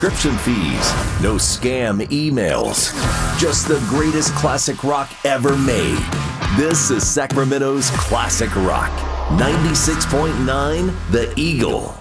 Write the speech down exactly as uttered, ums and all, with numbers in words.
subscription fees, no scam emails, just the greatest classic rock ever made. This is Sacramento's Classic Rock, ninety-six point nine The Eagle.